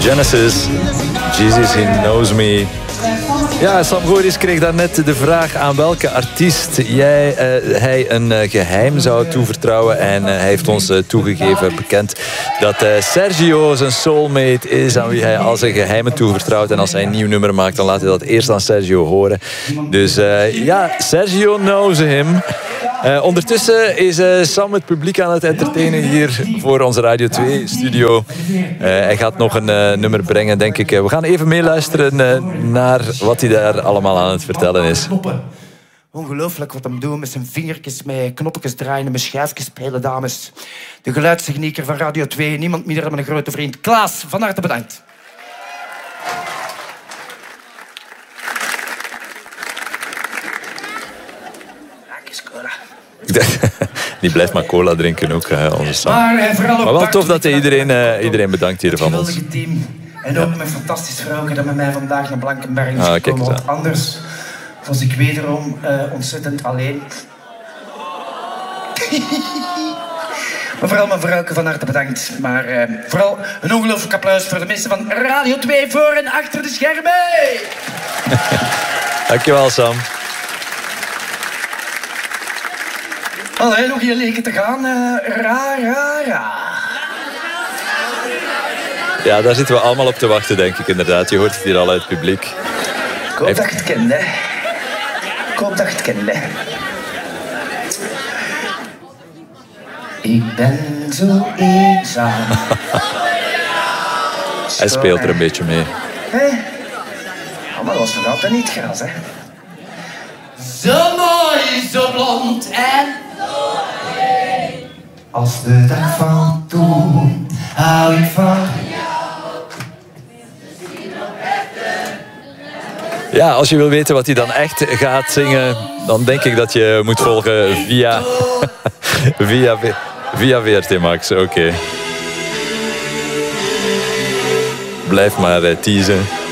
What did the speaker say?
Genesis, Jesus, He Knows Me. Ja, Sam Goris kreeg daarnet de vraag aan welke artiest hij een geheim zou toevertrouwen. En hij heeft ons toegegeven, bekend, dat Sergio zijn soulmate is aan wie hij al zijn geheimen toevertrouwt. En als hij een nieuw nummer maakt, dan laat hij dat eerst aan Sergio horen. Dus ja, Sergio knows him. Ondertussen is Sam het publiek aan het entertainen hier voor onze Radio 2-studio. Hij gaat nog een nummer brengen, denk ik. We gaan even meeluisteren naar wat hij daar allemaal aan het vertellen is. Ongelooflijk wat hem doet met zijn vingertjes, met knoppetjes draaien en met schijfjes spelen, dames. De geluidstechnieker van Radio 2, niemand minder dan mijn grote vriend Klaas. Van harte bedankt. Die blijft maar cola drinken ook. Maar wel tof dat hij iedereen bedankt hier van ons. Team. En ook mijn fantastische vrouwen dat met mij vandaag naar Blankenberg is gekomen. Want anders was ik wederom ontzettend alleen. Maar vooral mijn vrouwke van harte bedankt. Maar vooral een ongelooflijk applaus voor de mensen van Radio 2 voor en achter de schermen. Dankjewel, Sam. Allee, nog hier leken te gaan. Ra. Ja, daar zitten we allemaal op te wachten, denk ik inderdaad. Je hoort het hier al uit het publiek. Ik hoop dat je het kende. Ik ben zo eenzaam. Hij speelt er een beetje mee. Oh, maar dat was nog altijd niet gras, hè. Zo mooi, zo blond en... Als de dag van toen hou ik van... Ja, als je wil weten wat hij dan echt gaat zingen, dan denk ik dat je moet volgen via VRT Max. Oké. Blijf maar teasen.